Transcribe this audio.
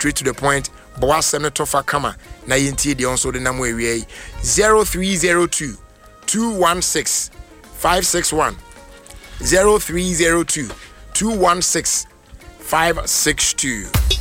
straight to the point. Boa Senator Fakama na yenti de onso de na mo ewie 0302 216 561 0302 216 562.